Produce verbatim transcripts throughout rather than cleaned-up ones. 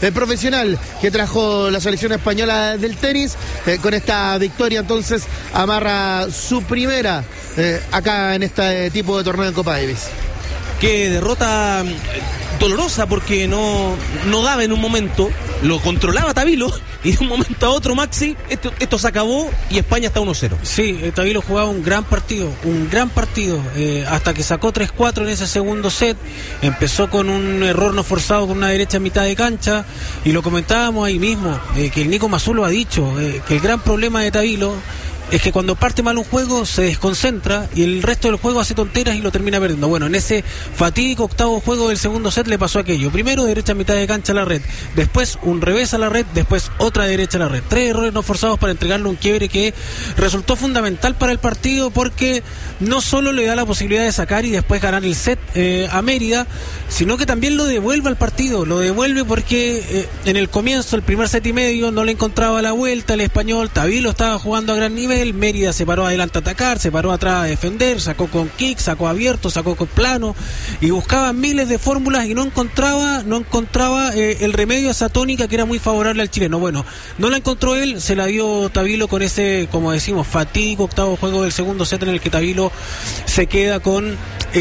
eh, profesional que trajo la selección española del tenis. Eh, con esta victoria entonces amarra su primera eh, acá en este tipo de torneo en Copa Davis. Qué derrota dolorosa, porque no, no daba en un momento, lo controlaba Tabilo y de un momento a otro, Maxi, esto, esto se acabó y España está uno cero. Sí, eh, Tabilo jugaba un gran partido, un gran partido, eh, hasta que sacó tres cuatro en ese segundo set. Empezó con un error no forzado con una derecha en mitad de cancha, y lo comentábamos ahí mismo, eh, que el Nico Mazú lo ha dicho, eh, que el gran problema de Tabilo es que cuando parte mal un juego se desconcentra y el resto del juego hace tonteras y lo termina perdiendo. Bueno, en ese fatídico octavo juego del segundo set le pasó aquello. Primero derecha a mitad de cancha a la red, después un revés a la red, después otra derecha a la red. Tres errores no forzados para entregarle un quiebre que resultó fundamental para el partido, porque no solo le da la posibilidad de sacar y después ganar el set eh, a Mérida, sino que también lo devuelve al partido. Lo devuelve porque eh, en el comienzo, el primer set y medio, no le encontraba la vuelta el español. Tabilo estaba jugando a gran nivel. Mérida se paró adelante a atacar, se paró atrás a defender, sacó con kick, sacó abierto, sacó con plano, y buscaba miles de fórmulas y no encontraba no encontraba eh, el remedio a esa tónica que era muy favorable al chileno. Bueno, no la encontró él, se la dio Tabilo con ese, como decimos, fatídico octavo juego del segundo set, en el que Tabilo se queda con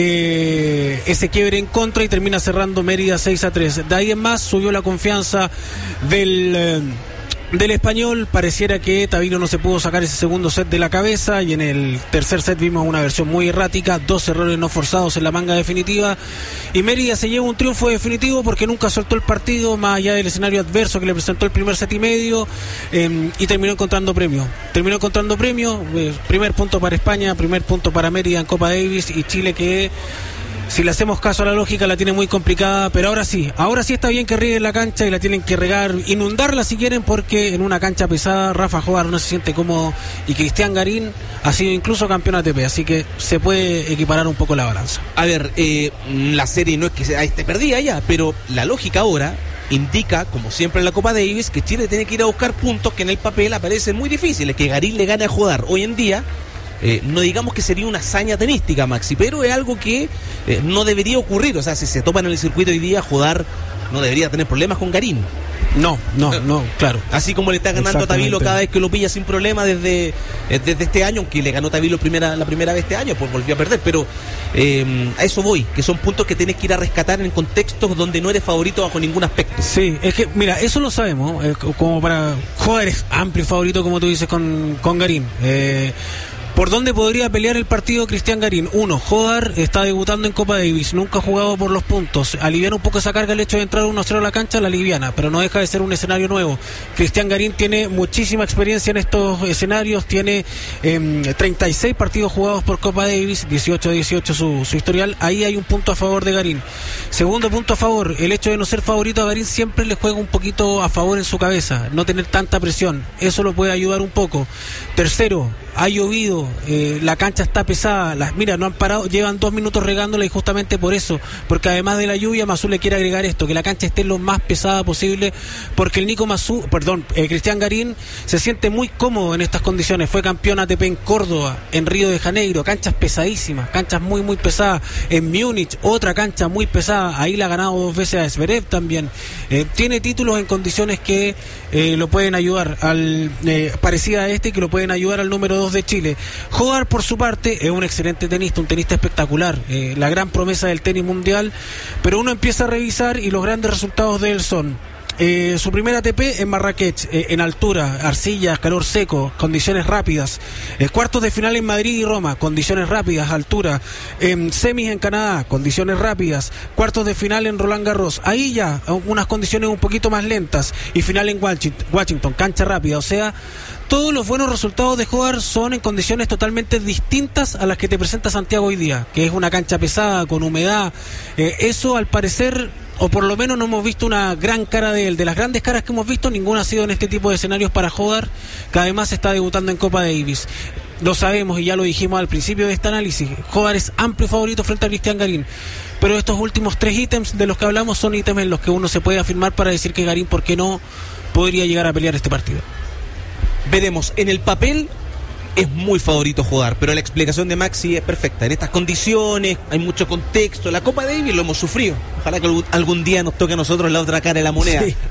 eh, ese quiebre en contra y termina cerrando Mérida seis a tres. De ahí en más subió la confianza del... Eh, del español. Pareciera que Tabilo no se pudo sacar ese segundo set de la cabeza, y en el tercer set vimos una versión muy errática, dos errores no forzados en la manga definitiva, y Mérida se lleva un triunfo definitivo porque nunca soltó el partido más allá del escenario adverso que le presentó el primer set y medio, eh, y terminó encontrando premio terminó encontrando premio eh, primer punto para España, primer punto para Mérida en Copa Davis, y Chile, que si le hacemos caso a la lógica, la tiene muy complicada, pero ahora sí, ahora sí está bien que rieguen la cancha, y la tienen que regar, inundarla si quieren, porque en una cancha pesada Rafa Jogar no se siente cómodo, y Cristian Garín ha sido incluso campeón A T P, así que se puede equiparar un poco la balanza. A ver, eh, la serie no es que se, esté perdida ya, pero la lógica ahora indica, como siempre en la Copa Davis, que Chile tiene que ir a buscar puntos que en el papel aparecen muy difíciles, que Garín le gane a Jogar hoy en día. Eh, no digamos que sería una hazaña tenística, Maxi, pero es algo que eh, no debería ocurrir. O sea, si se topan en el circuito hoy día, Jogar no debería tener problemas con Garín. No, no, no, claro. Así como le está ganando a Tabilo cada vez que lo pilla sin problema desde, eh, desde este año, aunque le ganó Tabilo primera, la primera vez este año, pues volvió a perder. Pero eh, a eso voy, que son puntos que tienes que ir a rescatar en contextos donde no eres favorito bajo ningún aspecto. Sí, es que, mira, eso lo sabemos. Eh, como para Jogar es amplio favorito, como tú dices, con, con Garín. Eh... ¿Por dónde podría pelear el partido Cristian Garín? Uno, Jogar está debutando en Copa Davis, nunca ha jugado por los puntos. Aliviana un poco esa carga el hecho de entrar uno cero a la cancha, la aliviana, pero no deja de ser un escenario nuevo. Cristian Garín tiene muchísima experiencia en estos escenarios, tiene eh, treinta y seis partidos jugados por Copa Davis, dieciocho a dieciocho su, su historial. Ahí hay un punto a favor de Garín. Segundo punto a favor, el hecho de no ser favorito a Garín siempre le juega un poquito a favor en su cabeza, no tener tanta presión, eso lo puede ayudar un poco. Tercero, ha llovido, eh, la cancha está pesada, las mira, no han parado, llevan dos minutos regándola, y justamente por eso, porque además de la lluvia, Mazú le quiere agregar esto, que la cancha esté lo más pesada posible, porque el Nico Mazú, perdón, eh, Cristian Garín se siente muy cómodo en estas condiciones. Fue campeón A T P en Córdoba, en Río de Janeiro, canchas pesadísimas, canchas muy muy pesadas, en Múnich, otra cancha muy pesada, ahí la ha ganado dos veces a Zverev también, eh, tiene títulos en condiciones que eh, lo pueden ayudar, al eh, parecida a este, que lo pueden ayudar al número dos de Chile. Jogar, por su parte, es un excelente tenista, un tenista espectacular, eh, la gran promesa del tenis mundial, pero uno empieza a revisar y los grandes resultados de él son Eh, su primer A T P en Marrakech, eh, en altura, arcilla, calor seco, condiciones rápidas. Eh, cuartos de final en Madrid y Roma, condiciones rápidas, altura. Eh, semis en Canadá, condiciones rápidas. Cuartos de final en Roland Garros, ahí ya unas condiciones un poquito más lentas. Y final en Washington, Washington cancha rápida. O sea, todos los buenos resultados de Jogar son en condiciones totalmente distintas a las que te presenta Santiago hoy día, que es una cancha pesada, con humedad. Eh, eso, al parecer, o por lo menos no hemos visto una gran cara de él. De las grandes caras que hemos visto, ninguna ha sido en este tipo de escenarios para Jogar, que además está debutando en Copa Davis. Lo sabemos y ya lo dijimos al principio de este análisis, Jogar es amplio favorito frente a Cristian Garín, pero estos últimos tres ítems de los que hablamos son ítems en los que uno se puede afirmar para decir que Garín, ¿por qué no?, podría llegar a pelear este partido. Veremos, en el papel es muy favorito Jogar, pero la explicación de Maxi es perfecta. En estas condiciones hay mucho contexto, la Copa Davis lo hemos sufrido, ojalá que algún día nos toque a nosotros la otra cara de la moneda. Sí.